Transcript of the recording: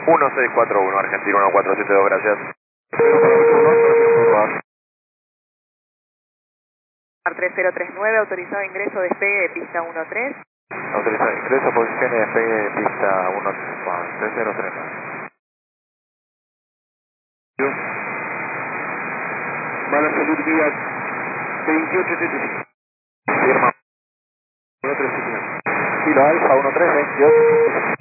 1641, Argentina 1472, gracias. Mar 3039, autorizado ingreso, despegue de pista 13. Autorizado ingreso, posición de despegue de pista 3039. Van a salir vía 2875. Firma 1375. Kilo Alfa 1328.